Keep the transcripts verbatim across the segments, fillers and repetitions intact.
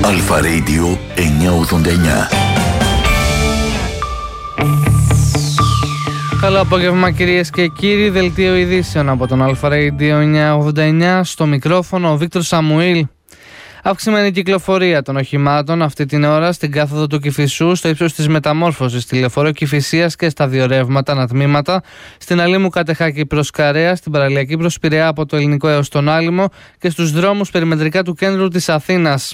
Αλφα Radio εννιακόσια ογδόντα εννιά. Καλό απόγευμα κυρίες και κύριοι, δελτίο ειδήσεων από τον Αλφα Radio εννιακόσια ογδόντα εννιά, στο μικρόφωνο ο Βίκτορ Σαμουήλ. Αυξημένη κυκλοφορία των οχημάτων αυτή την ώρα στην κάθοδο του Κηφισού, στο ύψος της Μεταμόρφωσης, στη λεωφορείο Κηφισίας και στα δύο ρεύματα ανατμήματα, στην Αλήμου Κατεχάκη προς Καρέα, στην παραλιακή προς Πειραιά από το Ελληνικό έως τον Άλυμο και στους δρόμους περιμετρικά του κέντρου της Αθήνας.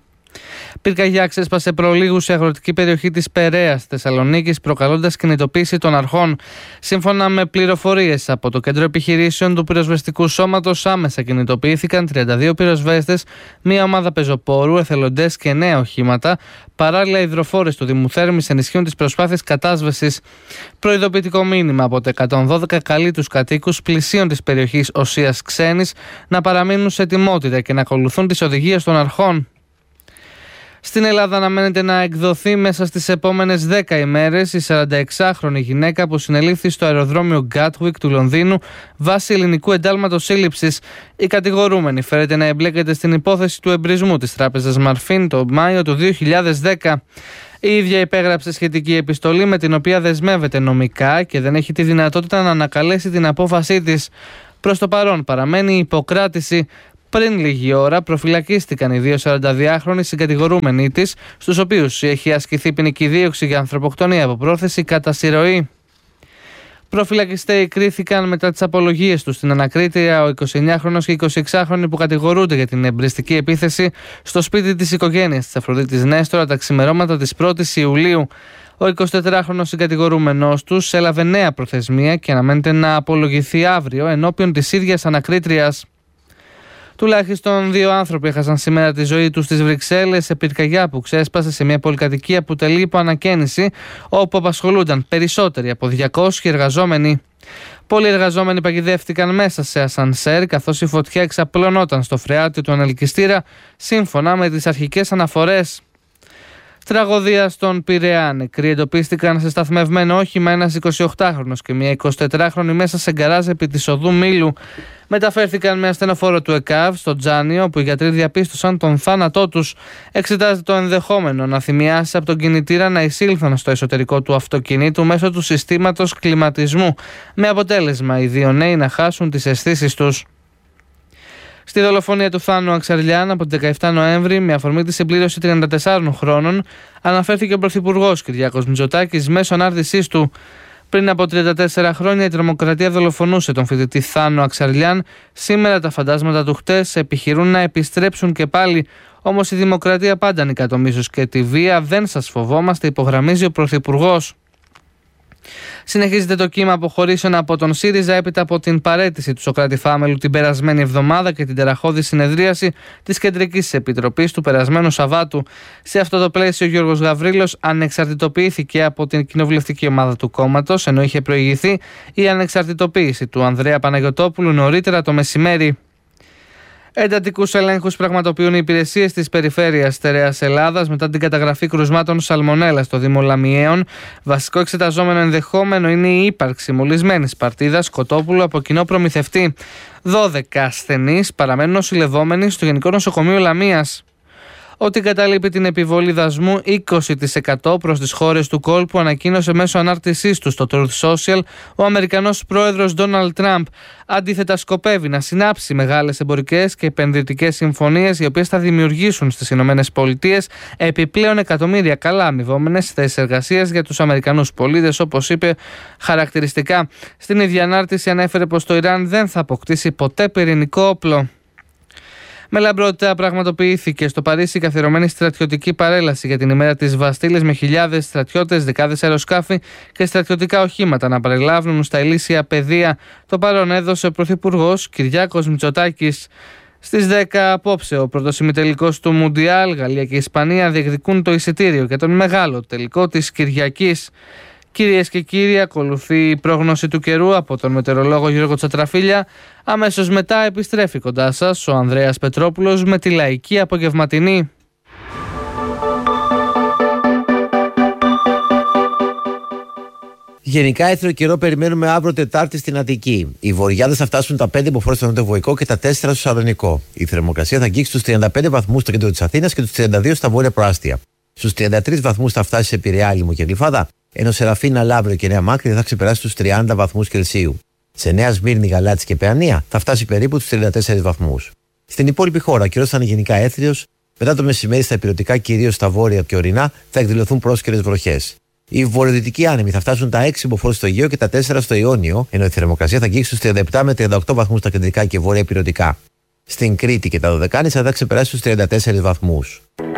Πυρκαγιά ξέσπασε προλίγου σε αγροτική περιοχή της Περαίας, Θεσσαλονίκης, προκαλώντας κινητοποίηση των αρχών. Σύμφωνα με πληροφορίες από το Κέντρο Επιχειρήσεων του Πυροσβεστικού Σώματος, άμεσα κινητοποιήθηκαν τριάντα δύο πυροσβέστες, μία ομάδα πεζοπόρου, εθελοντές και νέα οχήματα. Παράλληλα, οι υδροφόρες του Δήμου Θέρμης ενισχύουν τις προσπάθειες κατάσβεσης. Προειδοποιητικό μήνυμα από το εκατόν δώδεκα καλεί τους κατοίκους πλησίων της περιοχής Οσίας Ξένης να παραμείνουν σε ετοιμότητα και να ακολουθούν τις οδηγίες των αρχών. Στην Ελλάδα αναμένεται να εκδοθεί μέσα στις επόμενες δέκα ημέρες η σαρανταεξάχρονη γυναίκα που συνελήφθη στο αεροδρόμιο Gatwick του Λονδίνου βάσει ελληνικού εντάλματος σύλληψης. Η κατηγορούμενη φέρεται να εμπλέκεται στην υπόθεση του εμπρισμού της τράπεζας Μαρφίν το Μάιο του δύο χιλιάδες δέκα. Η ίδια υπέγραψε σχετική επιστολή με την οποία δεσμεύεται νομικά και δεν έχει τη δυνατότητα να ανακαλέσει την απόφασή της. Προς το παρόν παραμένει η υποκράτηση. Πριν λίγη ώρα προφυλακίστηκαν οι δύο σαρανταδυάχρονοι συγκατηγορούμενοι της, στους οποίους έχει ασκηθεί ποινική δίωξη για ανθρωποκτονία από πρόθεση κατά συρροή. Προφυλακιστέοι κρίθηκαν μετά τις απολογίες τους στην ανακρίτρια ο εικοσιεννιάχρονος και εικοσιεξάχρονοι που κατηγορούνται για την εμπριστική επίθεση στο σπίτι της οικογένειας της Αφροδίτης Νέστορα τα ξημερώματα της πρώτης Ιουλίου. Ο εικοσιτετράχρονος συγκατηγορούμενος τους έλαβε νέα προθεσμία και αναμένεται να απολογηθεί αύριο ενώπιον της ίδιας ανακρίτριας. Τουλάχιστον δύο άνθρωποι έχασαν σήμερα τη ζωή τους στις Βρυξέλλες σε πυρκαγιά που ξέσπασε σε μια πολυκατοικία που τελεί υπό ανακαίνιση, όπου απασχολούνταν περισσότεροι από διακόσιοι εργαζόμενοι. Πολλοί εργαζόμενοι παγιδεύτηκαν μέσα σε ασανσέρ, καθώς η φωτιά εξαπλωνόταν στο φρεάτιο του ανελκυστήρα, σύμφωνα με τις αρχικές αναφορές. Τραγωδία στον Πειραιά. Νεκροί εντοπίστηκαν σε σταθμευμένο όχημα ένας εικοσιοκτάχρονος και μια εικοσιτετράχρονη μέσα σε γκαράζ επί της οδού Μήλου. Μεταφέρθηκαν με ασθενοφόρο του ΕΚΑΒ στο Τζάνιο, όπου οι γιατροί διαπίστωσαν τον θάνατό τους. Εξετάζεται το ενδεχόμενο να θυμιάσει από τον κινητήρα να εισήλθαν στο εσωτερικό του αυτοκινήτου μέσω του συστήματος κλιματισμού, με αποτέλεσμα οι δύο νέοι να χάσουν τις αισθήσεις τους. Στη δολοφονία του Θάνου Αξαρλιάν από την δεκαεφτά Νοέμβρη, με αφορμή τη συμπλήρωση τριάντα τεσσάρων χρόνων, αναφέρθηκε ο Πρωθυπουργός Κυριάκος Μητσοτάκης μέσω ανάρτησής του. Πριν από τριάντα τέσσερα χρόνια η τρομοκρατία δολοφονούσε τον φοιτητή Θάνο Αξαρλιάν. Σήμερα τα φαντάσματα του χτες επιχειρούν να επιστρέψουν και πάλι. Όμως η δημοκρατία πάντα νικά το μίσος και τη βία. Δεν σας φοβόμαστε, υπογραμμίζει ο Πρωθυπουργός. Συνεχίζεται το κύμα αποχωρήσεων από τον ΣΥΡΙΖΑ έπειτα από την παραίτηση του Σωκράτη Φάμελου την περασμένη εβδομάδα και την τεραχώδη συνεδρίαση της Κεντρικής Επιτροπής του περασμένου Σαββάτου. Σε αυτό το πλαίσιο, ο Γιώργος Γαβρίλος ανεξαρτητοποιήθηκε από την κοινοβουλευτική ομάδα του κόμματος, ενώ είχε προηγηθεί η ανεξαρτητοποίηση του Ανδρέα Παναγιωτόπουλου νωρίτερα το μεσημέρι. Εντατικούς ελέγχους πραγματοποιούν οι υπηρεσίες της Περιφέρειας Στερεάς Ελλάδας μετά την καταγραφή κρουσμάτων σαλμονέλα στο Δήμο Λαμιαίων. Βασικό εξεταζόμενο ενδεχόμενο είναι η ύπαρξη μολυσμένης παρτίδας κοτόπουλου από κοινό προμηθευτή. δώδεκα ασθενείς παραμένουν νοσηλευόμενοι στο Γενικό Νοσοκομείο Λαμίας. Ότι καταλείπει την επιβολή δασμού είκοσι τοις εκατό προς τις χώρες του κόλπου, ανακοίνωσε μέσω ανάρτησής του στο Truth Social ο Αμερικανός πρόεδρος Ντόναλντ Τραμπ. Αντίθετα, σκοπεύει να συνάψει μεγάλες εμπορικές και επενδυτικές συμφωνίες, οι οποίες θα δημιουργήσουν στις ΗΠΑ επιπλέον εκατομμύρια καλά αμοιβόμενες θέσεις εργασίας για τους Αμερικανούς πολίτες, όπως είπε χαρακτηριστικά. Στην ίδια ανάρτηση ανέφερε πως το Ιράν δεν θα αποκτήσει ποτέ πυρηνικό όπλο. Με λαμπρότητα πραγματοποιήθηκε στο Παρίσι καθιερωμένη στρατιωτική παρέλαση για την ημέρα της Βαστίλης, με χιλιάδες στρατιώτες, δεκάδες αεροσκάφη και στρατιωτικά οχήματα να παρελάβουν στα ηλίσια πεδία. Το παρόν έδωσε ο Πρωθυπουργός Κυριάκος Μητσοτάκης. Στις δέκα απόψε ο πρώτος ημιτελικός του Μουντιάλ, Γαλλία και Ισπανία διεκδικούν το εισιτήριο για τον μεγάλο τελικό της Κυριακής. Κυρίες και κύριοι, ακολουθεί η πρόγνωση του καιρού από τον μετεωρολόγο Γιώργο Τσατραφίλια. Αμέσως μετά επιστρέφει κοντά σας ο Ανδρέας Πετρόπουλος με τη λαϊκή απογευματινή. Γενικά, έθριο καιρό περιμένουμε αύριο Τετάρτη στην Αττική. Οι βορειάδες θα φτάσουν τα πέντε μποφόρ στο νοτιοβοϊκό και τα τέσσερα στο Σαλονικό. Η θερμοκρασία θα αγγίξει τους τριάντα πέντε βαθμούς στο κέντρο της Αθήνας και τους τριάντα δύο στα βόρεια προάστια. Στους τριάντα τρεις βαθμούς θα φτάσει σε Πειραιά, Λίμο και Γλυφάδα, ενώ σε Ραφίνα, Λαύριο και Νέα Μάκρη θα ξεπεράσει τους τριάντα βαθμούς Κελσίου. Σε Νέα Σμύρνη, Γαλάτσι και Παιανία θα φτάσει περίπου τους τριάντα τέσσερις βαθμούς. Στην υπόλοιπη χώρα, ο καιρός θα είναι γενικά έθριος. Μετά το μεσημέρι, στα ηπειρωτικά, κυρίως στα βόρεια και ορεινά, θα εκδηλωθούν πρόσκαιρες βροχές. Οι βορειοδυτικοί άνεμοι θα φτάσουν τα έξι μποφόρ στο Αιγαίο και τα τέσσερα στο Ιόνιο, ενώ η θερμοκρασία θα αγγίξει στους τριάντα επτά με τριάντα οκτώ βαθμούς στα κεντρικά και βόρεια ηπειρωτικά. Στην Κρήτη και τα Δωδεκάνησα θα ξεπεράσει τους τριάντα τέσσερις βαθμούς.